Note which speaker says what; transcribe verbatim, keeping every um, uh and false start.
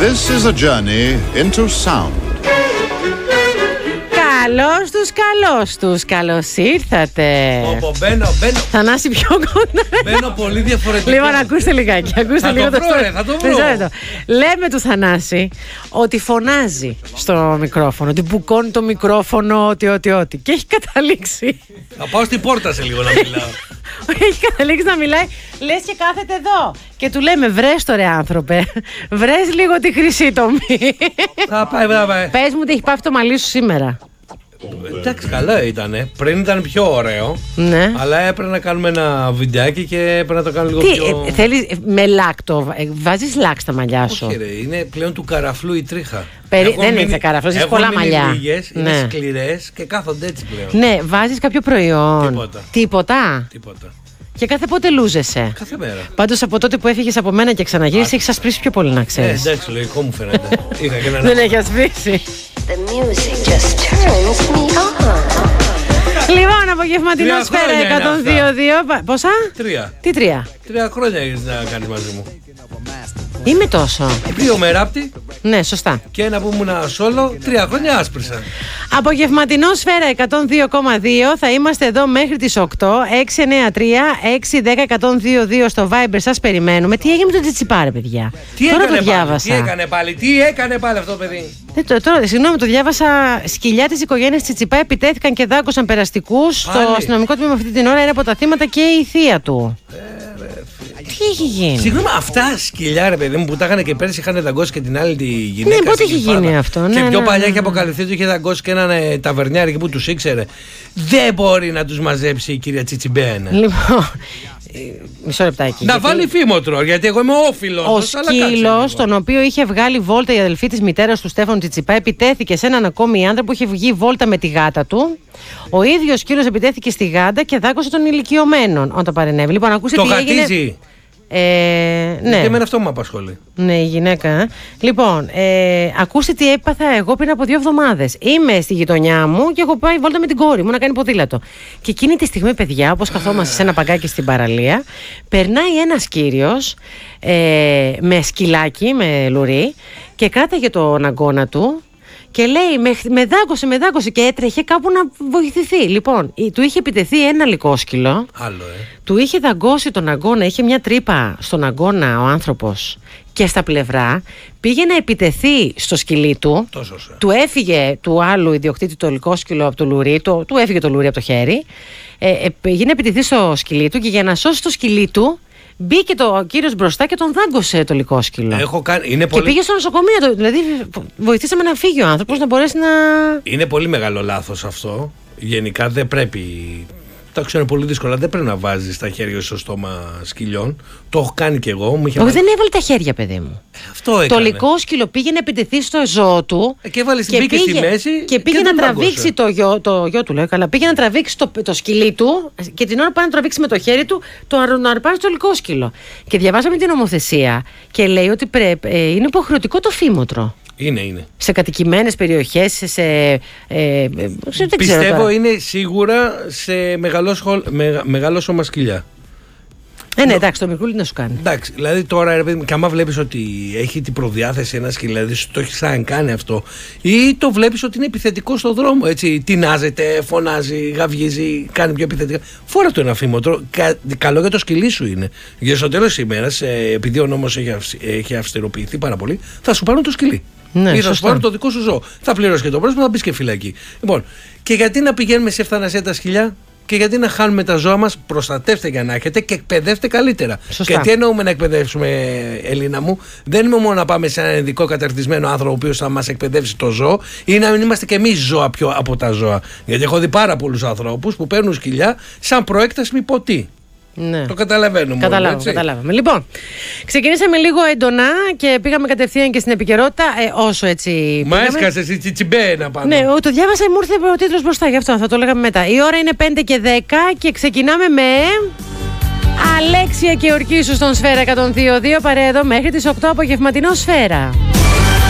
Speaker 1: This is a journey into sound.
Speaker 2: Καλώς τους, καλώς τους, καλώς ήρθατε.
Speaker 3: Όπο, μπαίνω, μπαίνω.
Speaker 2: Θανάση πιο κοντά.
Speaker 3: Μπαίνω πολύ διαφορετικά.
Speaker 2: Λοιπόν, ακούστε λιγάκι. Ακούστε
Speaker 3: Θα
Speaker 2: λίγο
Speaker 3: το βρω, ρε, θα το βρω.
Speaker 2: Μισό. Λέμε του Θανάση ότι φωνάζει στο μικρόφωνο, ότι μπουκώνει το μικρόφωνο, ότι, ότι, ότι. Και έχει καταλήξει.
Speaker 3: Θα πάω στην πόρτα σε λίγο να μιλάω.
Speaker 2: Έχει καταλήξει να μιλάει, λες και κάθεται εδώ. Και του λέμε, βρες το ρε άνθρωπε, βρες λίγο τη χρυσή τομή.
Speaker 3: Θα πάει, θα πάει.
Speaker 2: Πες μου τι έχει πάθει το μαλλί σου σήμερα.
Speaker 3: Εντάξει, καλά ήτανε. Πριν ήταν πιο ωραίο.
Speaker 2: Ναι.
Speaker 3: Αλλά έπρεπε να κάνουμε ένα βιντεάκι και έπρεπε να το κάνω λίγο
Speaker 2: Τι,
Speaker 3: πιο.
Speaker 2: ε, θέλεις με λάκτο, ε, βάζεις λάκ στα μαλλιά σου.
Speaker 3: Όχι, ρε, είναι πλέον του καραφλού η τρίχα.
Speaker 2: Περί...
Speaker 3: Έχω
Speaker 2: Δεν
Speaker 3: μείνει-
Speaker 2: είναι καραφλός, έχεις
Speaker 3: έχω
Speaker 2: πολλά
Speaker 3: μείνει
Speaker 2: μαλλιά.
Speaker 3: λίγες, είναι
Speaker 2: Ναι.
Speaker 3: σκληρές και κάθονται έτσι πλέον.
Speaker 2: Ναι, βάζεις κάποιο προϊόν.
Speaker 3: Τίποτα.
Speaker 2: Τίποτα.
Speaker 3: Τίποτα.
Speaker 2: Και κάθε πότε λούζεσαι.
Speaker 3: Κάθε μέρα.
Speaker 2: Πάντως από τότε που έφυγες από μένα και ξαναγύρισες, έχεις ασπρίσει πιο πολύ να
Speaker 3: Ε,
Speaker 2: ξέρεις.
Speaker 3: εντάξει, λογικό μου φαίνεται. Είχα και έναν.
Speaker 2: Δεν έχει ασπίσει.
Speaker 4: The music just turns me on.
Speaker 2: Λοιπόν, απογευματινό
Speaker 3: Τρία
Speaker 2: σφαίρα
Speaker 3: χρόνια είναι
Speaker 2: εκατόν δύο κόμμα δύο. Πόσα?
Speaker 3: Τρία.
Speaker 2: Τι τρία?
Speaker 3: Τρία χρόνια έχεις να κάνεις μαζί μου.
Speaker 2: Είμαι τόσο.
Speaker 3: Δύο με ράπτη
Speaker 2: Ναι, σωστά.
Speaker 3: και ένα που ήμουν solo, τρία χρόνια άσπρισα.
Speaker 2: Απογευματινό σφαίρα εκατόν δύο κόμμα δύο. Θα είμαστε εδώ μέχρι τις οκτώ. έξι εννιά τρία έξι ένα μηδέν ένα μηδέν δύο δύο στο Viber. Σας περιμένουμε. Τι έγινε με τον Τσιτσιπά, παιδιά?
Speaker 3: Τι
Speaker 2: Τώρα
Speaker 3: έκανε
Speaker 2: το
Speaker 3: πάλι,
Speaker 2: διάβασα.
Speaker 3: τι έκανε πάλι, τι έκανε πάλι αυτό το παιδί.
Speaker 2: Δεν το, τώρα, συγγνώμη, το διάβασα. Σκυλιά της οικογένειας Τσιτσιπά επιτέθηκαν και δάκωσαν περαστικούς. Στο
Speaker 3: Πάλι.
Speaker 2: αστυνομικό τμήμα αυτή την ώρα είναι από τα θύματα και η θεία του. Τι έχει γίνει?
Speaker 3: Συγγνώμη, αυτά σκυλιά ρε παιδί μου που τα είχαν και πέρσι είχαν δαγκώσει και την άλλη τη γυναίκα.
Speaker 2: Ναι, πότε
Speaker 3: στην
Speaker 2: έχει
Speaker 3: Κιφάδα.
Speaker 2: γίνει αυτό, ναι,
Speaker 3: Και πιο
Speaker 2: ναι,
Speaker 3: παλιά
Speaker 2: ναι,
Speaker 3: είχε
Speaker 2: ναι.
Speaker 3: αποκαλυφθεί ότι είχε δαγκώσει και έναν ε, ταβερνιάρη που τους ήξερε. Δεν μπορεί να τους μαζέψει η κυρία Τσιτσιμπένα.
Speaker 2: Λοιπόν. ε, Μισό λεπτάκι.
Speaker 3: Να
Speaker 2: γιατί
Speaker 3: βάλει φήμοτρο, γιατί εγώ είμαι όφιλος.
Speaker 2: Ο
Speaker 3: τους, αλλά κάτσε
Speaker 2: σκύλος,
Speaker 3: λίγο.
Speaker 2: τον οποίο είχε βγάλει βόλτα η αδελφή της μητέρας του Στέφανου Τσιτσιπά, επιτέθηκε σε έναν ακόμη άντρα που είχε βγει βόλτα με τη γάτα του. Ο ίδιος σκύλος επιτέθηκε στη γάτα και δάκωσε τον ηλικιωμένον όταν παρενέβη. Λοιπόν, ακούστε
Speaker 3: Το
Speaker 2: τι έγινε.
Speaker 3: γατίζει.
Speaker 2: Ε, ναι.
Speaker 3: Γιατί εμένα αυτό μου απασχολεί.
Speaker 2: Ναι, η γυναίκα. ε. Λοιπόν, ε, ακούστε τι έπαθα εγώ πριν από δύο εβδομάδες. Είμαι στη γειτονιά μου και έχω πάει βόλτα με την κόρη μου να κάνει ποδήλατο. Και εκείνη τη στιγμή, παιδιά, όπως καθόμαστε σε ένα παγκάκι στην παραλία, περνάει ένας κύριος ε, με σκυλάκι, με λουρί, και κράταγε τον αγκώνα του. Και λέει, με, με δάκωσε, με δάκωσε και έτρεχε κάπου να βοηθηθεί. Λοιπόν, η- του είχε επιτεθεί ένα λυκόσκυλο.
Speaker 3: Άλλο, ε.
Speaker 2: Του είχε δαγκώσει τον αγκώνα, είχε μια τρύπα στον αγκώνα ο άνθρωπος και στα πλευρά. Πήγε να επιτεθεί στο σκυλί του.
Speaker 3: Τόσο σε.
Speaker 2: Του έφυγε του άλλου ιδιοκτήτη το λυκόσκυλο από το λουρί, το, του έφυγε το λουρί από το χέρι. Ε, ε, πήγε να επιτεθεί στο σκυλί του και για να σώσει το σκυλί του, μπήκε το ο κύριος μπροστά και τον δάγκωσε το λυκόσκυλο.
Speaker 3: Έχω κάνει. Είναι
Speaker 2: Και
Speaker 3: πολύ...
Speaker 2: πήγε στο νοσοκομείο. το- Δηλαδή, βοηθήσαμε να φύγει ο άνθρωπος να μπορέσει να.
Speaker 3: Είναι πολύ μεγάλο λάθος αυτό. Γενικά δεν πρέπει. Τα ξέρω πολύ δύσκολα. Δεν πρέπει να βάζεις τα χέρια σου στο στόμα σκυλιών. Το έχω κάνει κι εγώ. Μου είχε
Speaker 2: Όχι,
Speaker 3: βάλει-
Speaker 2: δεν έβαλε τα χέρια, παιδί μου.
Speaker 3: Αυτό
Speaker 2: Το
Speaker 3: έκανε.
Speaker 2: λυκόσκυλο πήγε να επιτεθεί στο ζώο του.
Speaker 3: Ε, και έβαλε στην μπήκε στη μέση
Speaker 2: και πήγε
Speaker 3: και
Speaker 2: να
Speaker 3: τον
Speaker 2: τραβήξει
Speaker 3: δάγκωσε.
Speaker 2: το γιο, το γιο του, λέω καλά. Πήγε να τραβήξει το, το σκυλί του και την ώρα που πάει να τραβήξει με το χέρι του, το αρ- να αρπάζει το λυκόσκυλο. Και διαβάσαμε την νομοθεσία και λέει ότι πρέπει, ε, είναι υποχρεωτικό το φήμοτρο.
Speaker 3: Είναι, είναι.
Speaker 2: Σε κατοικημένες περιοχές, σε. Ε, ε, δεν ξέρω
Speaker 3: Πιστεύω
Speaker 2: τώρα.
Speaker 3: είναι σίγουρα σε μεγάλο, σχολ... μεγα... μεγάλο σώμα σκυλιά.
Speaker 2: Ε, ναι, εντάξει, το μικρούλι να σου κάνει.
Speaker 3: Εντάξει, δηλαδή τώρα ρε παιδί μου, και άμα βλέπει ότι έχει την προδιάθεση ένα σκυλί, δηλαδή σου το έχει σαν κάνει αυτό, ή το βλέπει ότι είναι επιθετικό στον δρόμο, έτσι. Τεινάζεται, φωνάζει, γαυγίζει, κάνει πιο επιθετικά. Φόρα του ένα φήμοτρο. Κα... Καλό για το σκυλί σου είναι. Γιατί στο τέλο τη ημέρα, επειδή ο νόμος έχει, αυσ... έχει αυστηροποιηθεί πάρα πολύ, θα σου πάρουν το σκυλί.
Speaker 2: Ναι,
Speaker 3: ή θα σου
Speaker 2: σωστά.
Speaker 3: πάρουν το δικό σου ζώο. Θα πληρώσει και το πρόσωπο, θα μπει και φυλακή. Λοιπόν, και γιατί να πηγαίνουμε σε ευθανασία τα σκυλιά? Και γιατί να χάνουμε τα ζώα μας? Προστατεύστε για να έχετε και εκπαιδεύστε καλύτερα.
Speaker 2: Σωστά.
Speaker 3: Και τι εννοούμε να εκπαιδεύσουμε, Ελίνα μου? Δεν είναι μόνο να πάμε σε έναν ειδικό καταρτισμένο άνθρωπο ο οποίος θα μας εκπαιδεύσει το ζώο, ή να μην είμαστε και εμείς ζώα πιο από τα ζώα. Γιατί έχω δει πάρα πολλούς ανθρώπους που παίρνουν σκυλιά σαν προέκταση μη ποτή.
Speaker 2: Ναι.
Speaker 3: Το καταλαβαίνουμε.
Speaker 2: Καταλάβαμε,
Speaker 3: έτσι.
Speaker 2: καταλάβαμε. Λοιπόν, ξεκινήσαμε λίγο έντονα και πήγαμε κατευθείαν και στην επικαιρότητα. Ε, όσο έτσι.
Speaker 3: Μα
Speaker 2: πήγαμε.
Speaker 3: έσκασε η τσιτσιμπένα πάνω.
Speaker 2: Ναι, το διάβασα, μου ήρθε ο τίτλος μπροστά, γι' αυτό θα το λέγαμε μετά. Η ώρα είναι πέντε και δέκα και ξεκινάμε με Αλέξια και Ορκίσου στον Σφαίρα εκατόν δύο κόμμα δύο, παρέα εδώ μέχρι τις οκτώ, απογευματινό Σφαίρα.